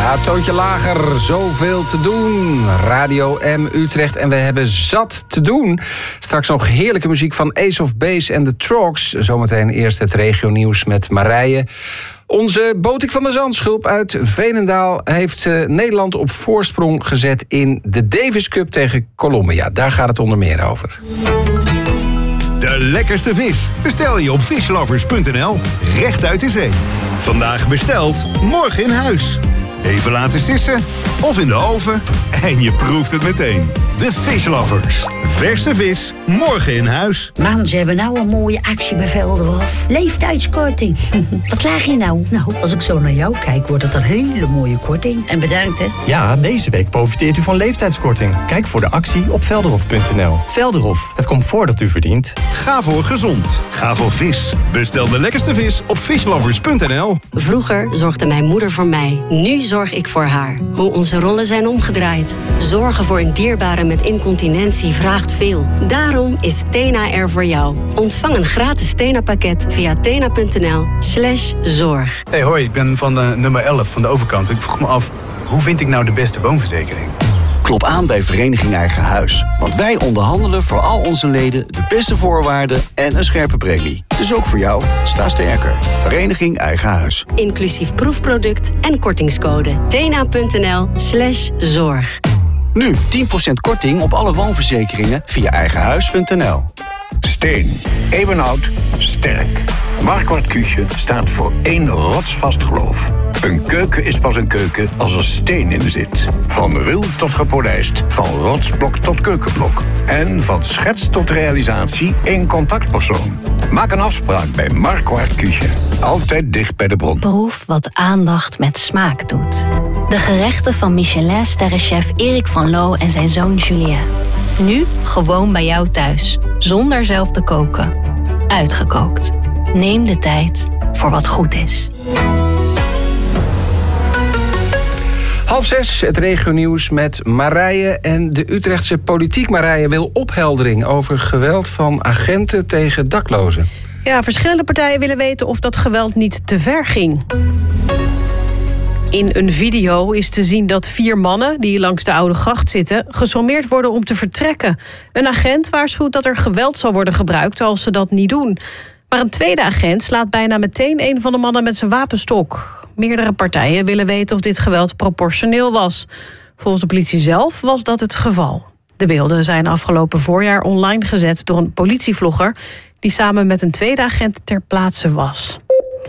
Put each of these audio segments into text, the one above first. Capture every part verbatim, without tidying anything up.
Ja, toontje lager, zoveel te doen. Radio M Utrecht en we hebben zat te doen. Straks nog heerlijke muziek van Ace of Base en de Trogs. Zometeen eerst het regionieuws met Marije. Onze Botik van der Zandschulp uit Veenendaal heeft uh, Nederland op voorsprong gezet in de Davis Cup tegen Colombia. Daar gaat het onder meer over. De lekkerste vis bestel je op fishlovers punt n l, recht uit de zee. Vandaag besteld, morgen in huis. Even laten sissen of in de oven en je proeft het meteen. De Fishlovers. Verse vis, morgen in huis. Man, ze hebben nou een mooie actie bij Velderhof. Leeftijdskorting. Wat krijg je nou? Nou, als ik zo naar jou kijk, wordt het een hele mooie korting. En bedankt, hè? Ja, deze week profiteert u van leeftijdskorting. Kijk voor de actie op velderhof punt n l. Velderhof, het comfort dat u verdient. Ga voor gezond. Ga voor vis. Bestel de lekkerste vis op fishlovers punt n l. Vroeger zorgde mijn moeder voor mij. Nu zorg ik voor haar. Hoe onze rollen zijn omgedraaid. Zorgen voor een dierbare met incontinentie vraagt veel. Daarom is Tena er voor jou. Ontvang een gratis Tena-pakket via tena punt n l slash zorg. Hey, hoi, ik ben van de nummer elf van de overkant. Ik vroeg me af, hoe vind ik nou de beste woonverzekering? Klop aan bij Vereniging Eigen Huis. Want wij onderhandelen voor al onze leden de beste voorwaarden en een scherpe premie. Dus ook voor jou, sta sterker. Vereniging Eigen Huis. Inclusief proefproduct en kortingscode. tena punt n l slash zorg. Nu tien procent korting op alle woonverzekeringen via eigenhuis punt n l. Steen, eeuwenoud, sterk. Marquardt Küche staat voor één rotsvast geloof. Een keuken is pas een keuken als er steen in zit. Van ruw tot gepolijst, van rotsblok tot keukenblok. En van schets tot realisatie één contactpersoon. Maak een afspraak bij Marquardt Küche. Altijd dicht bij de bron. Proef wat aandacht met smaak doet. De gerechten van Michelin-sterrenchef Erik van Loo en zijn zoon Julien. Nu gewoon bij jou thuis, zonder zelf te koken. Uitgekookt. Neem de tijd voor wat goed is. Half zes, het regionieuws met Marije en de Utrechtse politiek. Marije wil opheldering over geweld van agenten tegen daklozen. Ja, verschillende partijen willen weten of dat geweld niet te ver ging. In een video is te zien dat vier mannen die langs de Oude Gracht zitten gesommeerd worden om te vertrekken. Een agent waarschuwt dat er geweld zal worden gebruikt als ze dat niet doen. Maar een tweede agent slaat bijna meteen een van de mannen met zijn wapenstok. Meerdere partijen willen weten of dit geweld proportioneel was. Volgens de politie zelf was dat het geval. De beelden zijn afgelopen voorjaar online gezet door een politievlogger die samen met een tweede agent ter plaatse was.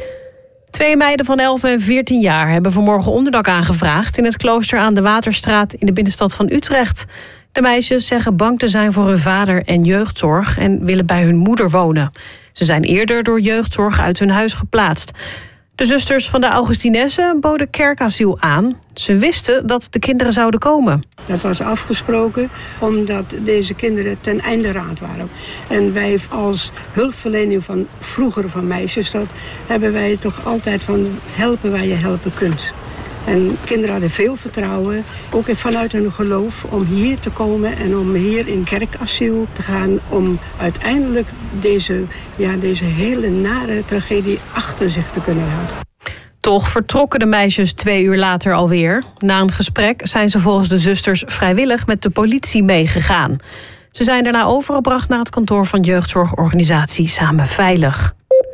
Twee meiden van elf en veertien jaar hebben vanmorgen onderdak aangevraagd in het klooster aan de Waterstraat in de binnenstad van Utrecht. De meisjes zeggen bang te zijn voor hun vader en jeugdzorg en willen bij hun moeder wonen. Ze zijn eerder door jeugdzorg uit hun huis geplaatst. De zusters van de Augustinessen boden kerkasiel aan. Ze wisten dat de kinderen zouden komen. Dat was afgesproken omdat deze kinderen ten einde raad waren. En wij als hulpverlening van vroeger van meisjes, dat hebben wij toch altijd van helpen waar je helpen kunt. En kinderen hadden veel vertrouwen, ook vanuit hun geloof, om hier te komen en om hier in kerkasiel te gaan. Om uiteindelijk deze, ja, deze hele nare tragedie achter zich te kunnen laten. Toch vertrokken de meisjes twee uur later alweer. Na een gesprek zijn ze volgens de zusters vrijwillig met de politie meegegaan. Ze zijn daarna overgebracht naar het kantoor van jeugdzorgorganisatie Samen Veilig.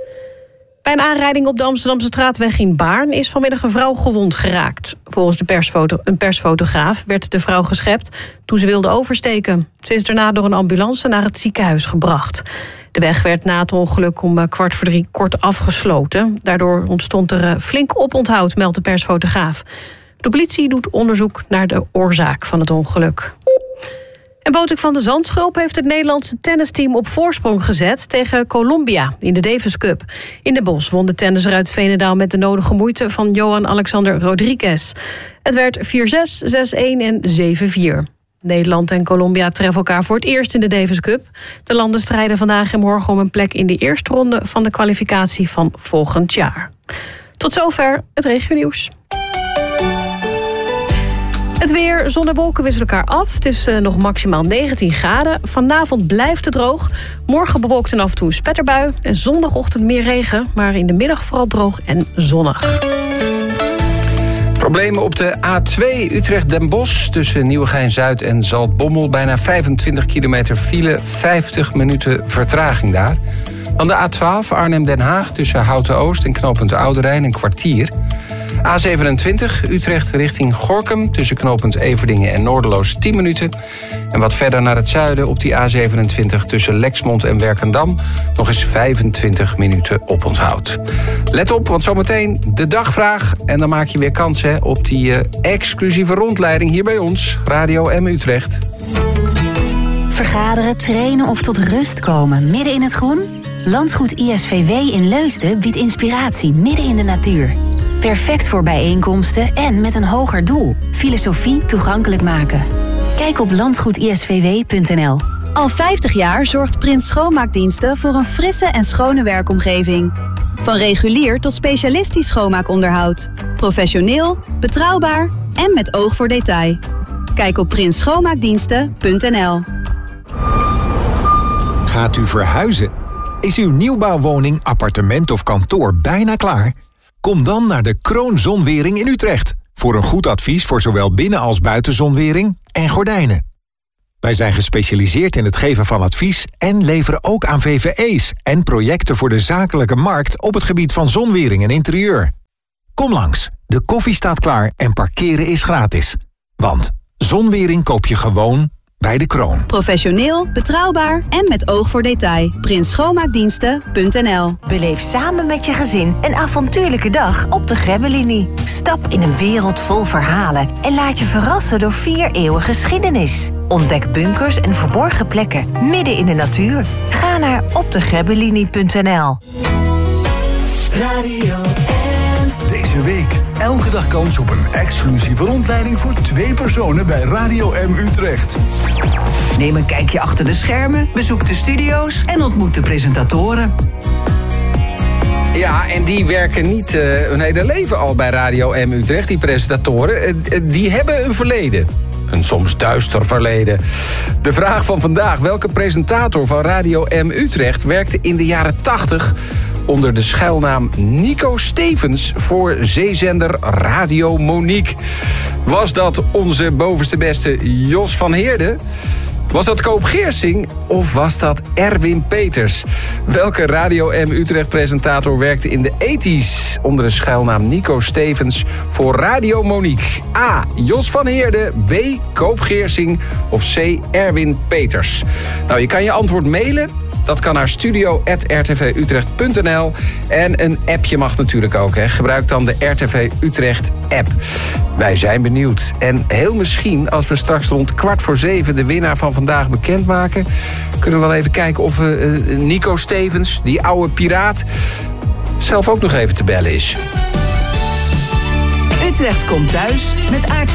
Bij een aanrijding op de Amsterdamse straatweg in Baarn is vanmiddag een vrouw gewond geraakt. Volgens de persfoto, een persfotograaf werd de vrouw geschept toen ze wilde oversteken. Ze is daarna door een ambulance naar het ziekenhuis gebracht. De weg werd na het ongeluk om kwart voor drie kort afgesloten. Daardoor ontstond er flink oponthoud, meldt de persfotograaf. De politie doet onderzoek naar de oorzaak van het ongeluk. En Botik van der Zandschulp heeft het Nederlandse tennisteam op voorsprong gezet tegen Colombia in de Davis Cup. In de Bosch won de tennisser uit Veenendaal met de nodige moeite van Johan Alexander Rodriguez. Het werd vier zes, zes-een en zeven vier. Nederland en Colombia treffen elkaar voor het eerst in de Davis Cup. De landen strijden vandaag en morgen om een plek in de eerste ronde van de kwalificatie van volgend jaar. Tot zover het regionieuws. Het weer, zon en wolken wisselen elkaar af. Het is uh, nog maximaal negentien graden. Vanavond blijft het droog. Morgen bewolkt en af en toe een spetterbui. En zondagochtend meer regen, maar in de middag vooral droog en zonnig. Problemen op de A twee Utrecht-Den Bosch tussen Nieuwegein-Zuid en Zaltbommel. Bijna vijfentwintig kilometer file, vijftig minuten vertraging daar. Dan de A twaalf Arnhem-Den Haag tussen Houten-Oost en knooppunt Oude Rijn een kwartier. A zevenentwintig Utrecht richting Gorinchem tussen knooppunt Everdingen en Noorderloos tien minuten. En wat verder naar het zuiden op die A zevenentwintig tussen Lexmond en Werkendam nog eens vijfentwintig minuten oponthoud. Let op, want zometeen de dagvraag. En dan maak je weer kans hè, op die uh, exclusieve rondleiding hier bij ons, Radio M Utrecht. Vergaderen, trainen of tot rust komen midden in het groen? Landgoed I S V W in Leusden biedt inspiratie midden in de natuur. Perfect voor bijeenkomsten en met een hoger doel. Filosofie toegankelijk maken. Kijk op landgoed I S V W punt n l. Al vijftig jaar zorgt Prins Schoonmaakdiensten voor een frisse en schone werkomgeving. Van regulier tot specialistisch schoonmaakonderhoud. Professioneel, betrouwbaar en met oog voor detail. Kijk op prins schoonmaakdiensten punt n l. Gaat u verhuizen? Is uw nieuwbouwwoning, appartement of kantoor bijna klaar? Kom dan naar de Kroon Zonwering in Utrecht. Voor een goed advies voor zowel binnen- als buitenzonwering en gordijnen. Wij zijn gespecialiseerd in het geven van advies en leveren ook aan V V E's en projecten voor de zakelijke markt op het gebied van zonwering en interieur. Kom langs, de koffie staat klaar en parkeren is gratis. Want zonwering koop je gewoon bij de Kroon. Professioneel, betrouwbaar en met oog voor detail. prins schoonmaakdiensten punt n l. Beleef samen met je gezin een avontuurlijke dag op de Grebbelinie. Stap in een wereld vol verhalen en laat je verrassen door vier eeuwen geschiedenis. Ontdek bunkers en verborgen plekken midden in de natuur. Ga naar op de grebbelinie punt n l. Radio M. Deze week elke dag kans op een exclusieve rondleiding voor twee personen bij Radio M Utrecht. Neem een kijkje achter de schermen, bezoek de studio's en ontmoet de presentatoren. Ja, en die werken niet uh, hun hele leven al bij Radio M Utrecht, die presentatoren. Uh, die hebben een verleden. Een soms duister verleden. De vraag van vandaag: welke presentator van Radio M Utrecht werkte in de jaren tachtig onder de schuilnaam Nico Stevens voor zeezender Radio Monique? Was dat onze bovenste beste Jos van Heerde? Was dat Koop Geersing of was dat Erwin Peters? Welke Radio M Utrecht-presentator werkte in de tachtiger onder de schuilnaam Nico Stevens voor Radio Monique? A. Jos van Heerde, B. Koop Geersing of C. Erwin Peters? Nou, je kan je antwoord mailen. Dat kan naar studio apenstaartje r t v utrecht punt n l. En een appje mag natuurlijk ook. Hè. Gebruik dan de R T V Utrecht app. Wij zijn benieuwd. En heel misschien, als we straks rond kwart voor zeven de winnaar van vandaag bekendmaken, kunnen we wel even kijken of uh, Nico Stevens, die oude piraat, zelf ook nog even te bellen is. Utrecht komt thuis met Aard